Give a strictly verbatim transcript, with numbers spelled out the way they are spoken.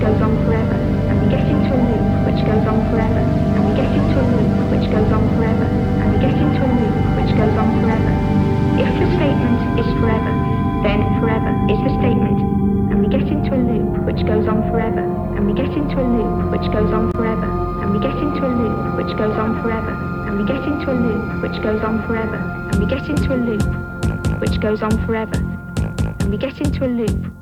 goes on forever, and we get into a loop which goes on forever, and we get into a loop which goes on forever, and we get into a loop which goes on forever. If the statement is forever, then forever is the statement, and we get into a loop which goes on forever, and we get into a loop which goes on forever, and we get into a loop which goes on forever, and we get into a loop which goes on forever, and we get into a loop which goes on forever, and we get into a loop